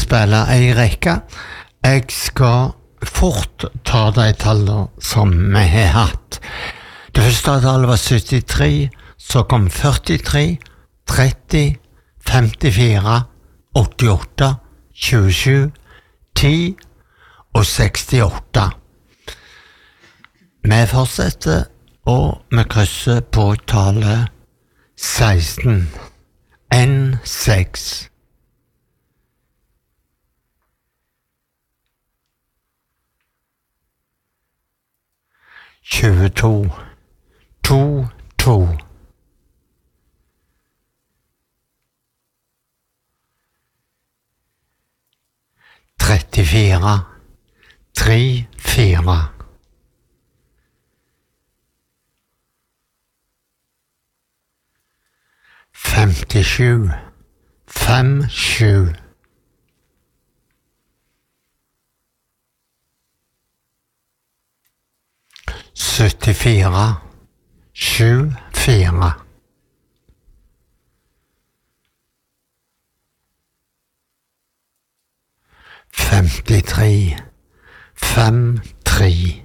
spille en rekke. Jeg skal fort ta de tallene som vi har hatt. Det første tallet var 73, så kom 43, 30, 54, 88, 27, 10 og 68. Vi fortsetter, og vi krysser på tallet 16. N6. Tjueto, 2, 2. Trettifire, 3, 4. Femtisju, 5, 7. Syttifire, 7, 4. Femtitre, 5, 3.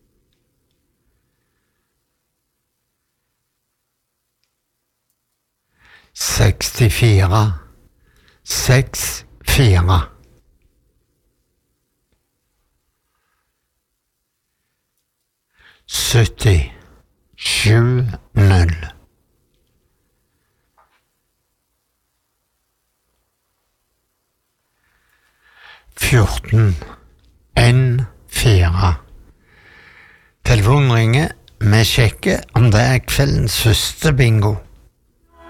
Sekstifire, 6, 4. Sytti, 7, 0. Fjorten, N, 4. Telefonen ringer. Vi sjekker om det er kveldens første bingo.